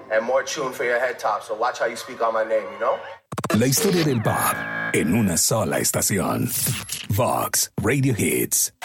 and more tune for your head top. So watch how you speak on my name, you know? La historia del pop en una sola estación. Vox Radio Hits.